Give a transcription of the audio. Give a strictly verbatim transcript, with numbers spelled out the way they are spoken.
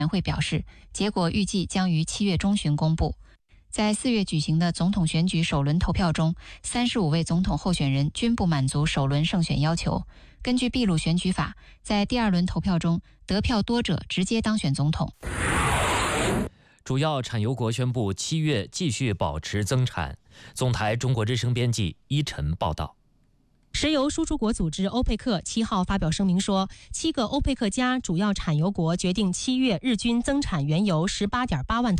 委员会表示，结果预计将于七月中旬公布。在四月举行的总统选举首轮投票中，三十五位总统候选人均不满足首轮胜选要求。根据秘鲁选举法，在第二轮投票中，得票多者直接当选总统。 主要产油国宣布七月继续保持增产。总台中国之声编辑依晨报道。 石油输出国组织欧佩克七号发表声明说，七个欧佩克加主要产油国决定七月日均增产原油十八点八万桶。